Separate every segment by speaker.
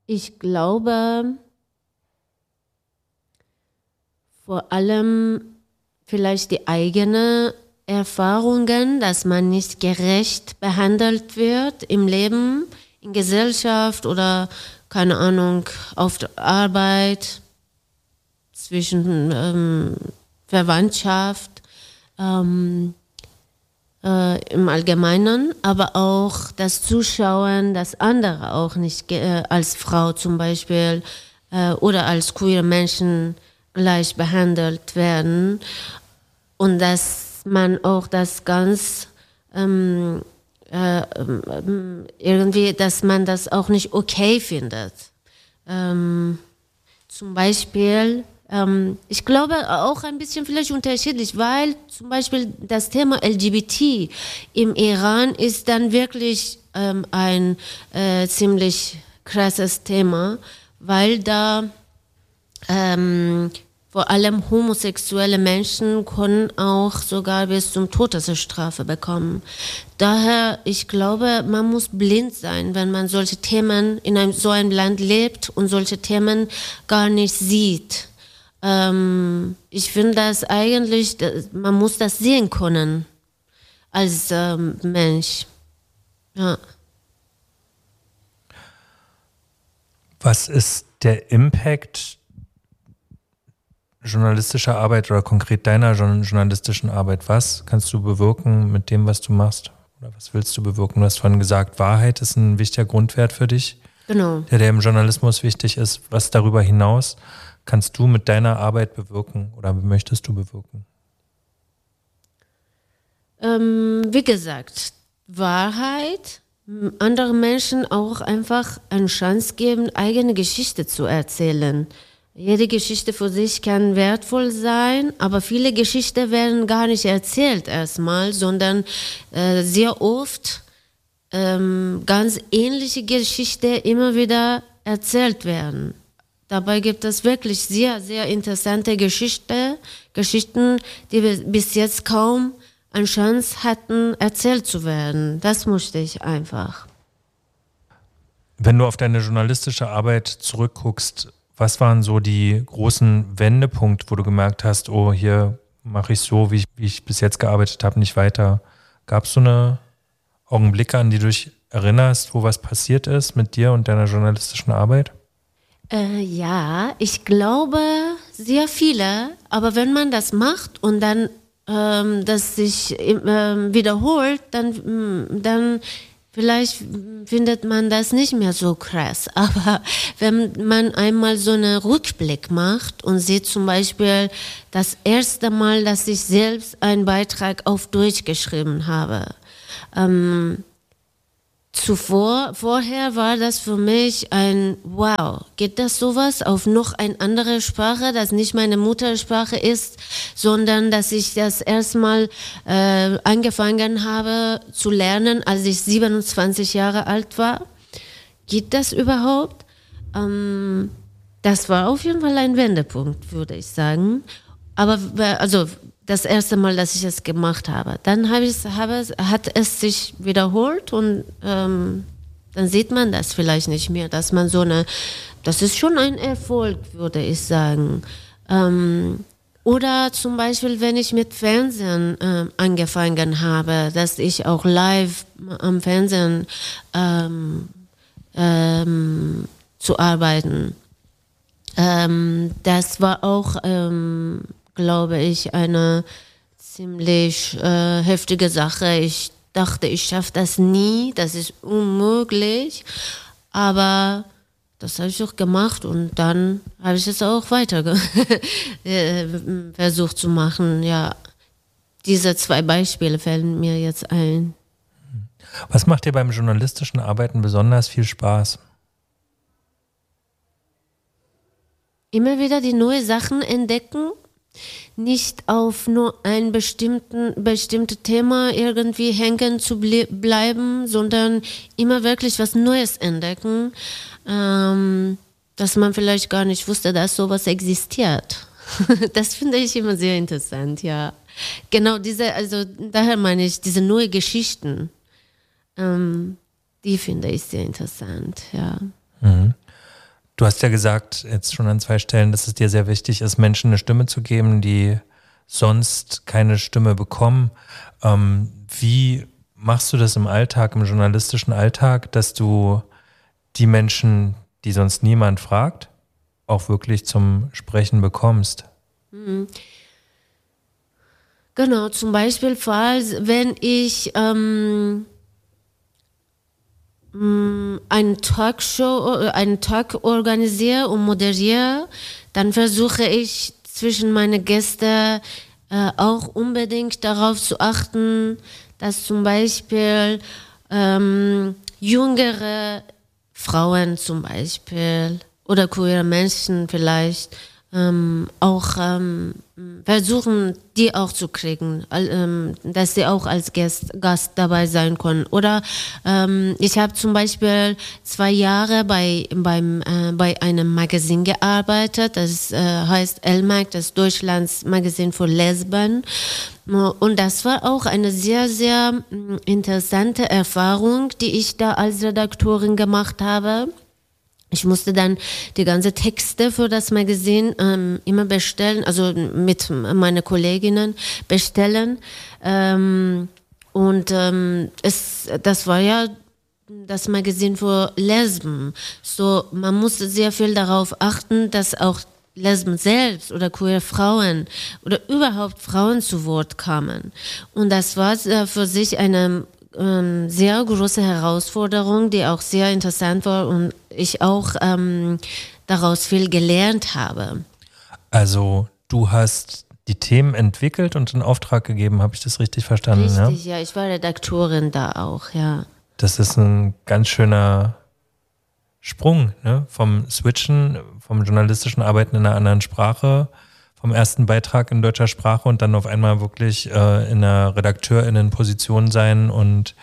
Speaker 1: Ich glaube, vor allem vielleicht die eigenen Erfahrungen, dass man nicht gerecht behandelt wird im Leben, in Gesellschaft oder, keine Ahnung, auf der Arbeit, zwischen Verwandtschaft, im Allgemeinen, aber auch das Zuschauen, dass andere auch nicht als Frau zum Beispiel oder als queere Menschen gleich behandelt werden und dass man auch das ganz irgendwie, dass man das auch nicht okay findet. Zum Beispiel, ich glaube auch ein bisschen vielleicht unterschiedlich, weil zum Beispiel das Thema LGBT im Iran ist dann wirklich ein ziemlich krasses Thema, weil da vor allem homosexuelle Menschen können auch sogar bis zum Todesstrafe bekommen. Daher, ich glaube, man muss blind sein, wenn man solche Themen in so einem Land lebt und solche Themen gar nicht sieht. Ich finde das eigentlich, man muss das sehen können als Mensch. Ja.
Speaker 2: Was ist der Impact journalistischer Arbeit oder konkret deiner journalistischen Arbeit? Was kannst du bewirken mit dem, was du machst? Oder was willst du bewirken? Du hast vorhin gesagt, Wahrheit ist ein wichtiger Grundwert für dich,
Speaker 1: Genau.
Speaker 2: der im Journalismus wichtig ist. Was darüber hinaus kannst du mit deiner Arbeit bewirken oder möchtest du bewirken?
Speaker 1: Wie gesagt, Wahrheit, anderen Menschen auch einfach eine Chance geben, eigene Geschichte zu erzählen. Jede Geschichte für sich kann wertvoll sein, aber viele Geschichten werden gar nicht erzählt erstmal, sondern sehr oft ganz ähnliche Geschichten immer wieder erzählt werden. Dabei gibt es wirklich sehr, sehr interessante Geschichten, die bis jetzt kaum eine Chance hatten, erzählt zu werden. Das möchte ich einfach.
Speaker 2: Wenn du auf deine journalistische Arbeit zurückguckst, was waren so die großen Wendepunkte, wo du gemerkt hast, oh, hier mache ich so, wie ich bis jetzt gearbeitet habe, nicht weiter? Gab es so eine Augenblicke, an die du dich erinnerst, wo was passiert ist mit dir und deiner journalistischen Arbeit?
Speaker 1: Ja, ich glaube sehr viele, aber wenn man das macht und dann das sich wiederholt, dann vielleicht findet man das nicht mehr so krass. Aber wenn man einmal so einen Rückblick macht und sieht zum Beispiel das erste Mal, dass ich selbst einen Beitrag auf Deutsch geschrieben habe. Vorher war das für mich ein Wow, geht das sowas auf noch eine andere Sprache, das nicht meine Muttersprache ist, sondern dass ich das erstmal angefangen habe zu lernen, als ich 27 Jahre alt war. Geht das überhaupt? Das war auf jeden Fall ein Wendepunkt, würde ich sagen. Aber also das erste Mal, dass ich es gemacht habe. Dann hat es sich wiederholt und dann sieht man das vielleicht nicht mehr, dass man das ist schon ein Erfolg, würde ich sagen. Oder zum Beispiel, wenn ich mit Fernsehen angefangen habe, dass ich auch live am Fernsehen zu arbeiten. Das war auch glaube ich, eine ziemlich heftige Sache. Ich dachte, ich schaffe das nie, das ist unmöglich, aber das habe ich auch gemacht und dann habe ich es auch weiter versucht zu machen. Ja, diese 2 Beispiele fallen mir jetzt ein.
Speaker 2: Was macht dir beim journalistischen Arbeiten besonders viel Spaß?
Speaker 1: Immer wieder die neuen Sachen entdecken. Nicht auf nur ein bestimmtes Thema irgendwie hängen zu bleiben, sondern immer wirklich was Neues entdecken, dass man vielleicht gar nicht wusste, dass sowas existiert. Das finde ich immer sehr interessant, ja. Genau also daher meine ich, diese neuen Geschichten, die finde ich sehr interessant, ja.
Speaker 2: Mhm. Du hast ja gesagt, jetzt schon an 2 Stellen, dass es dir sehr wichtig ist, Menschen eine Stimme zu geben, die sonst keine Stimme bekommen. Wie machst du das im Alltag, im journalistischen Alltag, dass du die Menschen, die sonst niemand fragt, auch wirklich zum Sprechen bekommst?
Speaker 1: Genau, zum Beispiel, falls, wenn ich einen Talk organisiere und moderiere, dann versuche ich zwischen meine Gäste auch unbedingt darauf zu achten, dass zum Beispiel jüngere Frauen zum Beispiel oder queere Menschen vielleicht auch versuchen, die auch zu kriegen, dass sie auch als Gast dabei sein können. Oder ich habe zum Beispiel 2 Jahre bei einem Magazin gearbeitet, das heißt LMAG, das Deutschlands Magazin für Lesben. Und das war auch eine sehr, sehr interessante Erfahrung, die ich da als Redakteurin gemacht habe. Ich musste dann die ganzen Texte für das Magazin immer bestellen, also mit meinen Kolleginnen bestellen. Das war ja das Magazin für Lesben. So, man musste sehr viel darauf achten, dass auch Lesben selbst oder queere Frauen oder überhaupt Frauen zu Wort kamen. Und das war für sich eine sehr große Herausforderung, die auch sehr interessant war und ich auch daraus viel gelernt habe.
Speaker 2: Also du hast die Themen entwickelt und in Auftrag gegeben, habe ich das richtig verstanden?
Speaker 1: Richtig, ja, ich war Redakteurin da auch, ja.
Speaker 2: Das ist ein ganz schöner Sprung, ne? Vom Switchen, vom journalistischen Arbeiten in einer anderen Sprache, vom ersten Beitrag in deutscher Sprache und dann auf einmal wirklich in einer RedakteurInnen-Position sein und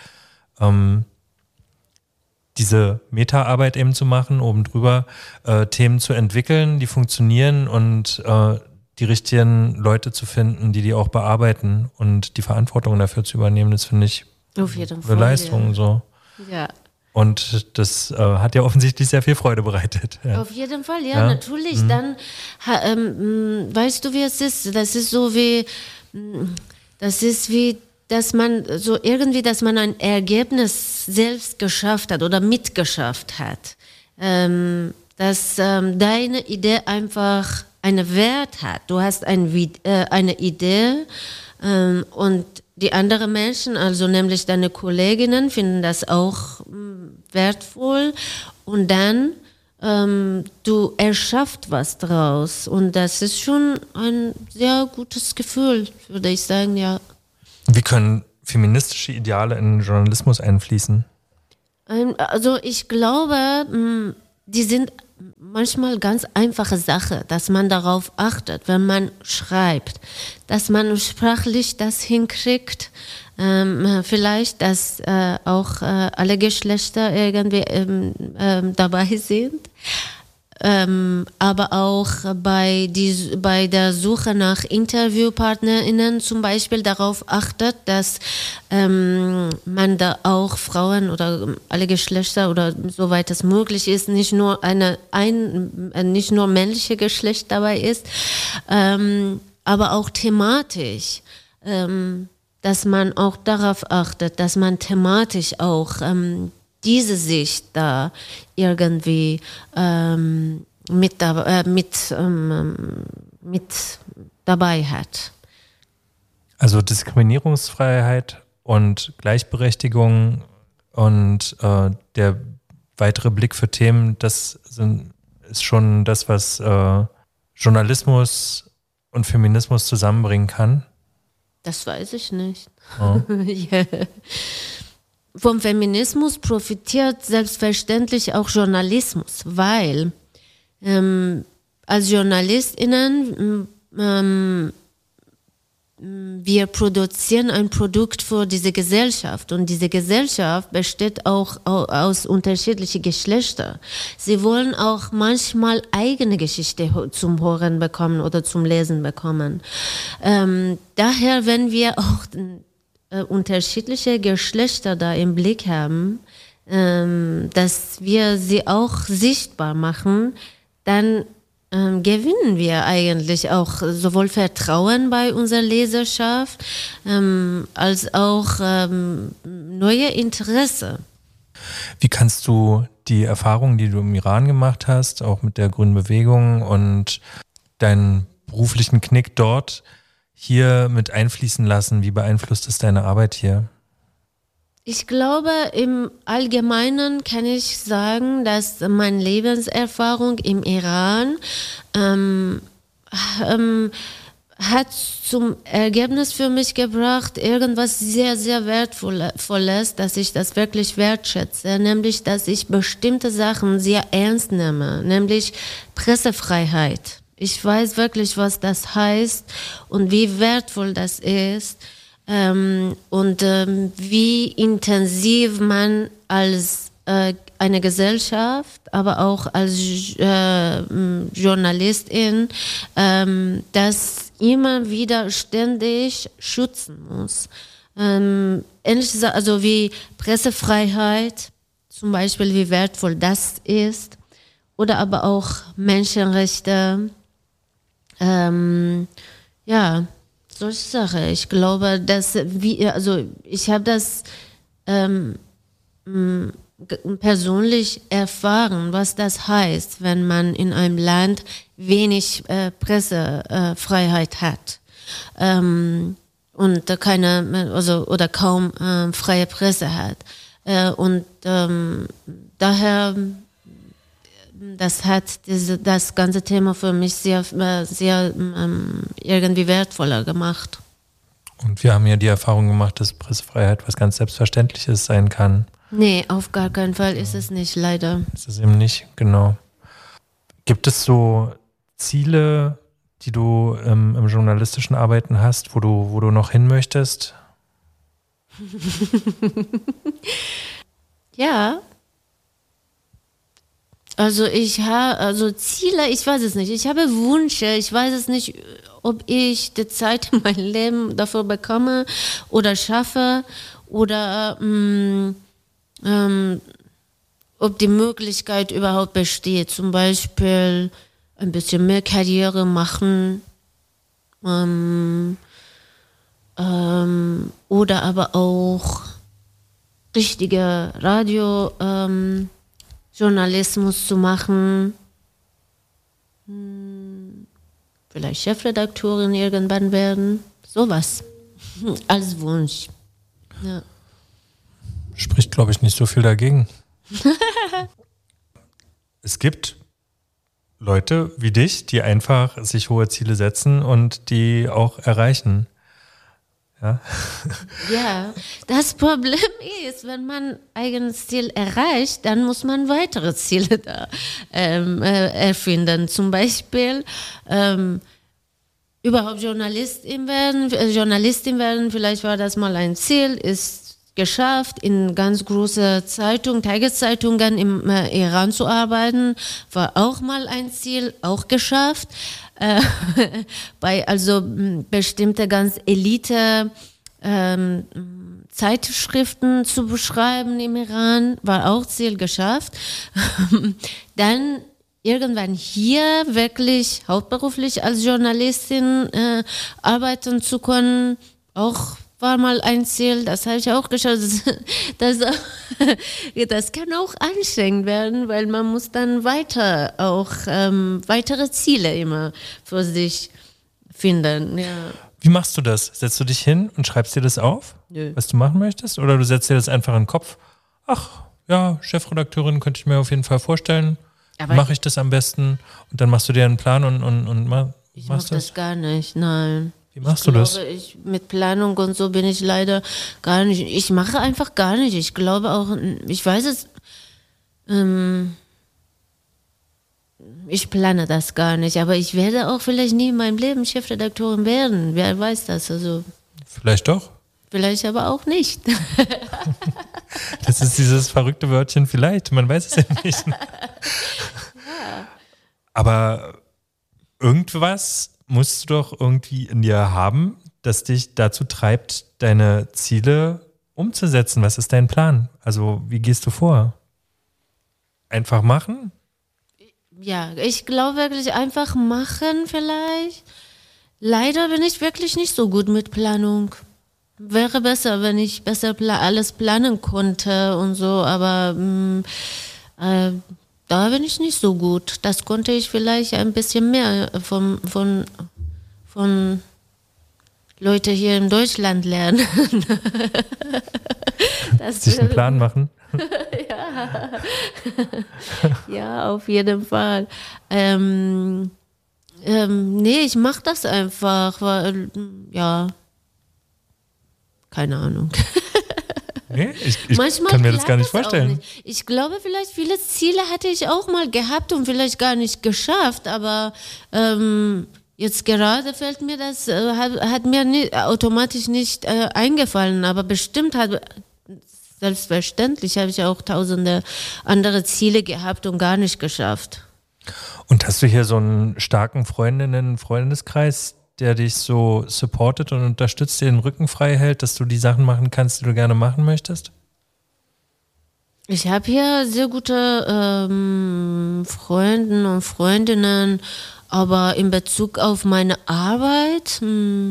Speaker 2: diese Meta-Arbeit eben zu machen, oben drüber Themen zu entwickeln, die funktionieren und die richtigen Leute zu finden, die auch bearbeiten und die Verantwortung dafür zu übernehmen, das finde ich
Speaker 1: auf jeden Fall,
Speaker 2: eine Leistung. Ja. So.
Speaker 1: Ja.
Speaker 2: Und das hat ja offensichtlich sehr viel Freude bereitet. Ja.
Speaker 1: Auf jeden Fall, ja, natürlich. Dann, weißt du, wie es ist? Das ist wie, dass man so irgendwie, dass man ein Ergebnis selbst geschafft hat oder mitgeschafft hat. Dass deine Idee einfach einen Wert hat. Du hast eine Idee und die anderen Menschen, also nämlich deine Kolleginnen, finden das auch wertvoll und dann du erschaffst was draus und das ist schon ein sehr gutes Gefühl, würde ich sagen, ja.
Speaker 2: Wie können feministische Ideale in Journalismus einfließen?
Speaker 1: Also ich glaube, die sind manchmal ganz einfache Sache, dass man darauf achtet, wenn man schreibt, dass man sprachlich das hinkriegt, vielleicht, dass auch alle Geschlechter irgendwie dabei sind, aber auch bei der Suche nach InterviewpartnerInnen zum Beispiel darauf achtet, dass man da auch Frauen oder alle Geschlechter oder soweit es möglich ist, nicht nur nicht nur männliche Geschlecht dabei ist, aber auch thematisch, dass man auch darauf achtet, dass man thematisch auch diese Sicht da irgendwie mit dabei hat.
Speaker 2: Also Diskriminierungsfreiheit und Gleichberechtigung und der weitere Blick für Themen, ist schon das, was Journalismus und Feminismus zusammenbringen kann.
Speaker 1: Das weiß ich nicht.
Speaker 2: Oh.
Speaker 1: Ja. Vom Feminismus profitiert selbstverständlich auch Journalismus, weil als JournalistInnen wir produzieren ein Produkt für diese Gesellschaft und diese Gesellschaft besteht auch aus unterschiedlichen Geschlechtern. Sie wollen auch manchmal eigene Geschichte zum Hören bekommen oder zum Lesen bekommen. Daher, wenn wir auch unterschiedliche Geschlechter da im Blick haben, dass wir sie auch sichtbar machen, dann gewinnen wir eigentlich auch sowohl Vertrauen bei unserer Leserschaft als auch neue Interesse.
Speaker 2: Wie kannst du die Erfahrungen, die du im Iran gemacht hast, auch mit der Grünen Bewegung und deinen beruflichen Knick dort hier mit einfließen lassen? Wie beeinflusst es deine Arbeit hier?
Speaker 1: Ich glaube, im Allgemeinen kann ich sagen, dass meine Lebenserfahrung im Iran hat zum Ergebnis für mich gebracht, irgendwas sehr, sehr Wertvolles, dass ich das wirklich wertschätze, nämlich, dass ich bestimmte Sachen sehr ernst nehme, nämlich Pressefreiheit. Ich weiß wirklich, was das heißt und wie wertvoll das ist. Wie intensiv man als eine Gesellschaft, aber auch als Journalistin das immer wieder ständig schützen muss. Ähnlich gesagt, also wie Pressefreiheit, zum Beispiel wie wertvoll das ist, oder aber auch Menschenrechte, solche Sachen. Ich glaube, dass ich habe das persönlich erfahren, was das heißt, wenn man in einem Land wenig Pressefreiheit hat und oder kaum freie Presse hat. Daher das hat das ganze Thema für mich sehr irgendwie wertvoller gemacht.
Speaker 2: Und wir haben ja die Erfahrung gemacht, dass Pressefreiheit was ganz Selbstverständliches sein kann.
Speaker 1: Nee, auf gar keinen Fall ist es nicht, leider.
Speaker 2: Ist es eben nicht, genau. Gibt es so Ziele, die du im journalistischen Arbeiten hast, wo du noch hin möchtest?
Speaker 1: Ja. Also Ziele, ich weiß es nicht. Ich habe Wünsche, ich weiß es nicht, ob ich die Zeit in meinem Leben dafür bekomme oder schaffe oder ob die Möglichkeit überhaupt besteht. Zum Beispiel ein bisschen mehr Karriere machen oder aber auch richtige Radio Journalismus zu machen, vielleicht Chefredakteurin irgendwann werden, sowas, als Wunsch. Ja.
Speaker 2: Spricht, glaube ich, nicht so viel dagegen. Es gibt Leute wie dich, die einfach sich hohe Ziele setzen und die auch erreichen. Ja.
Speaker 1: Ja, das Problem ist, wenn man ein eigenes Ziel erreicht, dann muss man weitere Ziele da erfinden. Zum Beispiel überhaupt Journalistin werden, vielleicht war das mal ein Ziel, ist geschafft, in ganz große Zeitungen, Tageszeitungen im Iran zu arbeiten, war auch mal ein Ziel, auch geschafft. Bei bestimmte ganz Elite Zeitschriften zu beschreiben im Iran, war auch Ziel geschafft. Dann irgendwann hier wirklich hauptberuflich als Journalistin arbeiten zu können, auch war mal ein Ziel, das habe ich auch geschafft. Das kann auch anstrengend werden, weil man muss dann weitere Ziele immer für sich finden. Ja.
Speaker 2: Wie machst du das? Setzt du dich hin und schreibst dir das auf, was du machen möchtest? Oder du setzt dir das einfach in den Kopf? Ach, ja, Chefredakteurin könnte ich mir auf jeden Fall vorstellen. Mache ich das am besten? Und dann machst du dir einen Plan und machst das?
Speaker 1: Ich mache das gar nicht, nein.
Speaker 2: Wie machst du das?
Speaker 1: Mit Planung und so bin ich leider gar nicht. Ich mache einfach gar nicht. Ich glaube auch, ich weiß es, ich plane das gar nicht. Aber ich werde auch vielleicht nie in meinem Leben Chefredakteurin werden. Wer weiß das? Also
Speaker 2: vielleicht doch.
Speaker 1: Vielleicht aber auch nicht.
Speaker 2: Das ist dieses verrückte Wörtchen vielleicht. Man weiß es ja nicht. Ja. Aber irgendwas musst du doch irgendwie in dir haben, das dich dazu treibt, deine Ziele umzusetzen? Was ist dein Plan? Also wie gehst du vor? Einfach machen?
Speaker 1: Ja, ich glaube wirklich einfach machen vielleicht. Leider bin ich wirklich nicht so gut mit Planung. Wäre besser, wenn ich besser alles planen konnte und so, aber da bin ich nicht so gut. Das konnte ich vielleicht ein bisschen mehr von Leute hier in Deutschland lernen.
Speaker 2: Sich einen Plan machen?
Speaker 1: Ja. Ja, auf jeden Fall. Nee, ich mache das einfach, weil, ja, keine Ahnung.
Speaker 2: Nee, ich kann mir das gar nicht vorstellen.
Speaker 1: Nicht. Ich glaube, vielleicht viele Ziele hatte ich auch mal gehabt und vielleicht gar nicht geschafft, aber jetzt gerade fällt mir das, hat mir automatisch nicht eingefallen, aber bestimmt selbstverständlich habe ich auch tausende andere Ziele gehabt und gar nicht geschafft.
Speaker 2: Und hast du hier so einen starken Freundeskreis, der dich so supportet und unterstützt, dir den Rücken frei hält, dass du die Sachen machen kannst, die du gerne machen möchtest?
Speaker 1: Ich habe hier sehr gute Freunde und Freundinnen, aber in Bezug auf meine Arbeit,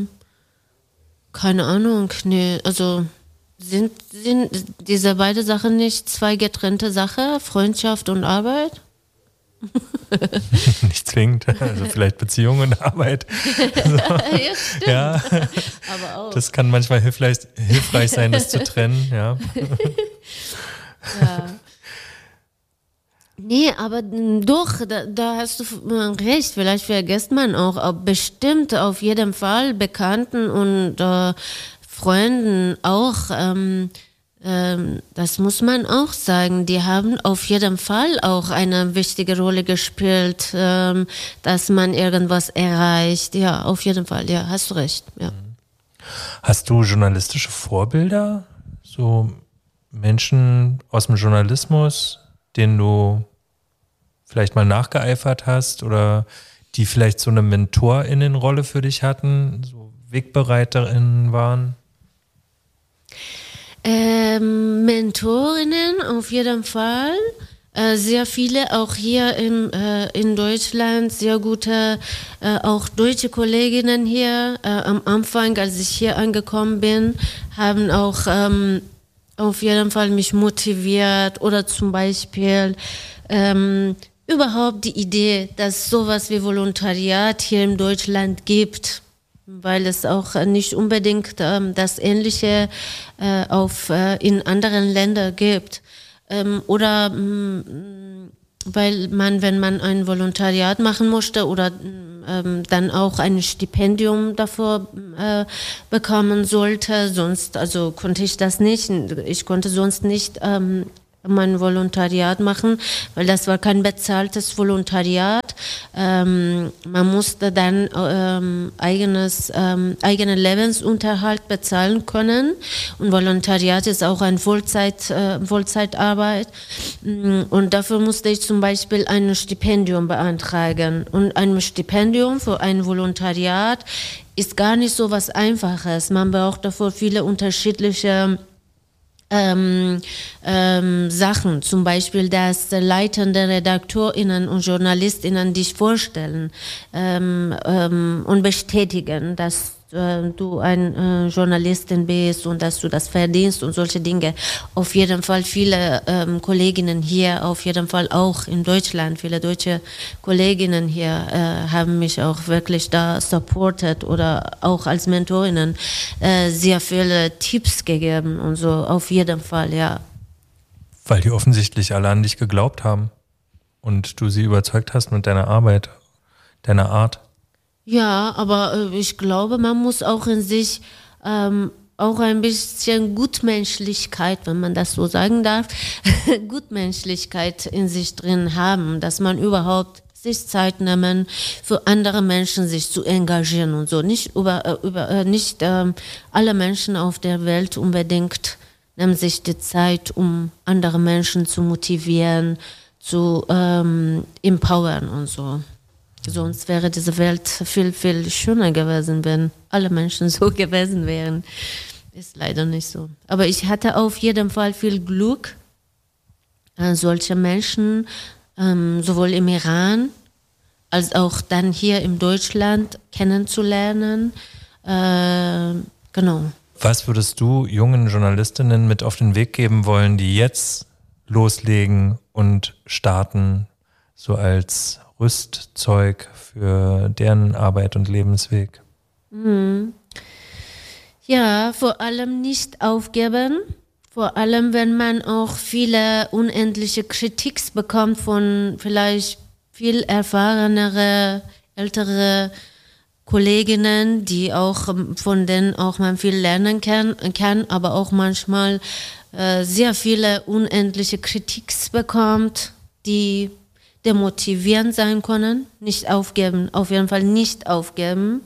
Speaker 1: keine Ahnung, nee, also sind diese beiden Sachen nicht zwei getrennte Sachen, Freundschaft und Arbeit?
Speaker 2: Nicht zwingend, also vielleicht Beziehung und Arbeit. Also,
Speaker 1: ja, stimmt.
Speaker 2: Ja,
Speaker 1: aber auch.
Speaker 2: Das kann manchmal hilfreich sein, das zu trennen, ja.
Speaker 1: Ja. Nee, aber doch, da hast du recht, vielleicht vergisst man auch bestimmt auf jeden Fall Bekannten und Freunden auch, das muss man auch sagen, die haben auf jeden Fall auch eine wichtige Rolle gespielt, dass man irgendwas erreicht. Ja, auf jeden Fall, ja, hast du recht. Ja.
Speaker 2: Hast du journalistische Vorbilder? So Menschen aus dem Journalismus, denen du vielleicht mal nachgeeifert hast oder die vielleicht so eine MentorInnen-Rolle für dich hatten, so WegbereiterInnen waren?
Speaker 1: Mentorinnen auf jeden Fall. Sehr viele auch hier in Deutschland, sehr gute, auch deutsche Kolleginnen hier. Am Anfang, als ich hier angekommen bin, haben auch auf jeden Fall mich motiviert oder zum Beispiel überhaupt die Idee, dass sowas wie Volontariat hier in Deutschland gibt, weil es auch nicht unbedingt das Ähnliche in anderen Ländern gibt. Oder weil man, wenn man ein Volontariat machen möchte oder dann auch ein Stipendium dafür bekommen sollte, sonst, also konnte ich das nicht. Ich konnte sonst nicht mein Volontariat machen, weil das war kein bezahltes Volontariat. Man musste dann eigenen Lebensunterhalt bezahlen können und Volontariat ist auch eine Vollzeitarbeit und dafür musste ich zum Beispiel ein Stipendium beantragen und ein Stipendium für ein Volontariat ist gar nicht so was Einfaches. Man braucht dafür viele unterschiedliche Sachen, zum Beispiel, dass leitende RedakteurInnen und JournalistInnen dich vorstellen und bestätigen, dass du ein Journalistin bist und dass du das verdienst und solche Dinge. Auf jeden Fall viele Kolleginnen hier, auf jeden Fall auch in Deutschland, viele deutsche Kolleginnen hier haben mich auch wirklich da supportet oder auch als Mentorinnen sehr viele Tipps gegeben und so, auf jeden Fall, ja.
Speaker 2: Weil die offensichtlich alle an dich geglaubt haben und du sie überzeugt hast mit deiner Arbeit, deiner Art.
Speaker 1: Ja, aber ich glaube, man muss auch in sich auch ein bisschen Gutmenschlichkeit, wenn man das so sagen darf, Gutmenschlichkeit in sich drin haben, dass man überhaupt sich Zeit nehmen, für andere Menschen sich zu engagieren und so. Nicht nicht alle Menschen auf der Welt unbedingt nehmen sich die Zeit, um andere Menschen zu motivieren, zu empowern und so. Sonst wäre diese Welt viel, viel schöner gewesen, wenn alle Menschen so gewesen wären. ist leider nicht so. Aber ich hatte auf jeden Fall viel Glück, solche Menschen sowohl im Iran als auch dann hier in Deutschland kennenzulernen. Genau.
Speaker 2: Was würdest du jungen Journalistinnen mit auf den Weg geben wollen, die jetzt loslegen und starten, so als Rüstzeug für deren Arbeit und Lebensweg?
Speaker 1: Ja, vor allem nicht aufgeben. Vor allem, wenn man auch viele unendliche Kritik bekommt von vielleicht viel erfahrenere, ältere Kolleginnen, die auch von denen auch man viel lernen kann, aber auch manchmal sehr viele unendliche Kritik bekommt, die demotivierend sein können. Nicht aufgeben, auf jeden Fall nicht aufgeben.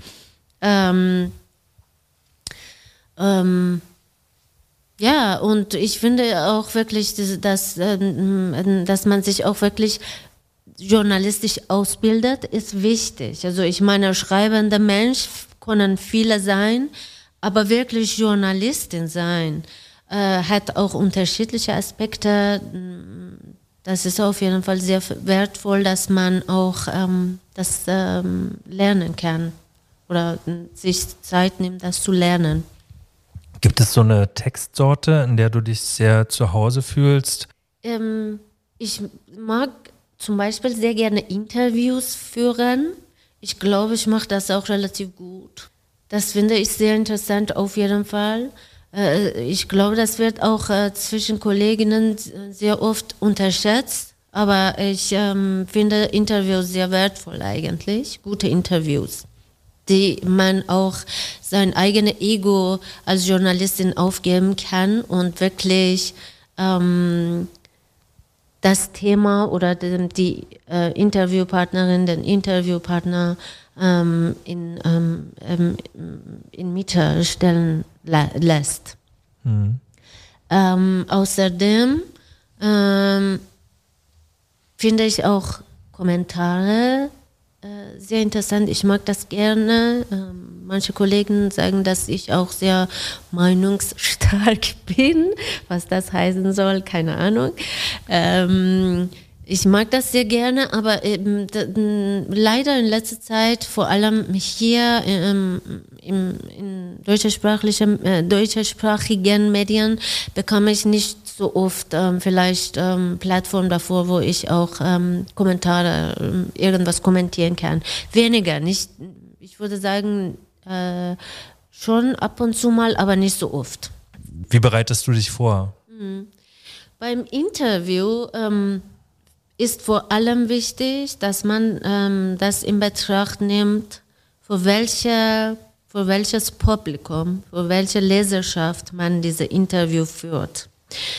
Speaker 1: Ja, und ich finde auch wirklich, dass man sich auch wirklich journalistisch ausbildet, ist wichtig. Also ich meine, schreibender Mensch können viele sein, aber wirklich Journalistin sein hat auch unterschiedliche Aspekte. Das ist auf jeden Fall sehr wertvoll, dass man auch das lernen kann oder sich Zeit nimmt, das zu lernen.
Speaker 2: Gibt es so eine Textsorte, in der du dich sehr zu Hause fühlst?
Speaker 1: Ich mag zum Beispiel sehr gerne Interviews führen. Ich glaube, ich mache das auch relativ gut. Das finde ich sehr interessant auf jeden Fall. Ich glaube, das wird auch zwischen Kolleginnen sehr oft unterschätzt. Aber ich finde Interviews sehr wertvoll eigentlich, gute Interviews, die man auch sein eigenes Ego als Journalistin aufgeben kann und wirklich das Thema oder die Interviewpartnerin, den Interviewpartner in Mitte stellen lässt. Außerdem finde ich auch Kommentare sehr interessant. Ich mag das gerne. Manche Kollegen sagen, dass ich auch sehr meinungsstark bin. Was das heißen soll, keine Ahnung. Ich mag das sehr gerne, aber leider in letzter Zeit, vor allem hier in deutschsprachigen Medien, bekomme ich nicht so oft vielleicht Plattformen davor, wo ich auch Kommentare, irgendwas kommentieren kann. Weniger, nicht, ich würde sagen, schon ab und zu mal, aber nicht so oft.
Speaker 2: Wie bereitest du dich vor?
Speaker 1: Beim Interview ist vor allem wichtig, dass man das in Betracht nimmt, für welches Publikum, für welche Leserschaft man diese Interview führt.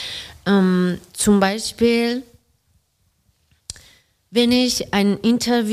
Speaker 1: Zum Beispiel, wenn ich ein Interview